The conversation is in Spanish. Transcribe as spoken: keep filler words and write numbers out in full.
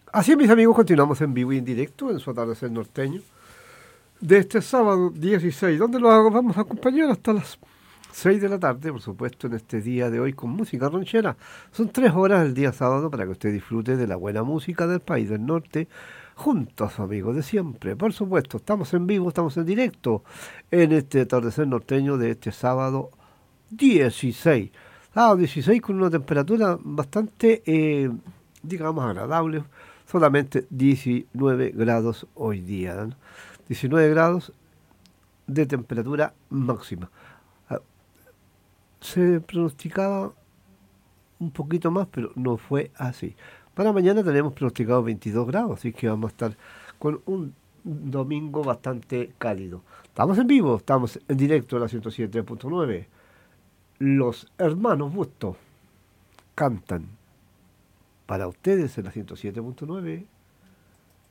Así, mis amigos, continuamos en vivo y en directo en su atardecer norteño de este sábado dieciséis, donde los vamos a acompañar hasta las seis de la tarde, por supuesto, en este día de hoy con música ranchera. Son tres horas el día sábado para que usted disfrute de la buena música del país del norte, junto a su amigo de siempre. Por supuesto, estamos en vivo, estamos en directo en este atardecer norteño de este sábado dieciséis. Sábado dieciséis con una temperatura bastante, eh, digamos, agradable. Solamente diecinueve grados hoy día, ¿no? diecinueve grados de temperatura máxima. Ah, Se pronosticaba un poquito más, pero no fue así. Para mañana tenemos pronosticado veintidós grados, así que vamos a estar con un domingo bastante cálido. Estamos en vivo, estamos en directo a la ciento siete punto nueve. Los hermanos Busto cantan para ustedes en la ciento siete punto nueve.